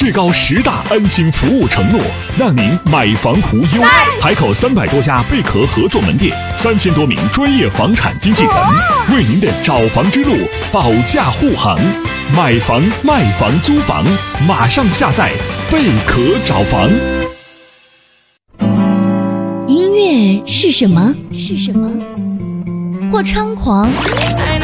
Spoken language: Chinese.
最高10大安心服务承诺，让您买房无忧。海口300多家贝壳合作门店，3000多名专业房产经纪人，为您的找房之路保驾护航。买房、卖房、租房，马上下载贝壳找房。 音乐是什么？或猖狂，